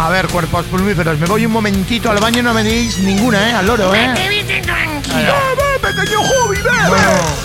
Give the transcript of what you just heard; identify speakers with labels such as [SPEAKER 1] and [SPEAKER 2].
[SPEAKER 1] A ver, cuerpos plumíferos, me voy un momentito al baño, no me deis ninguna, al loro,
[SPEAKER 2] Vete tranquilo.
[SPEAKER 1] Pequeño hobby, ve. Bueno.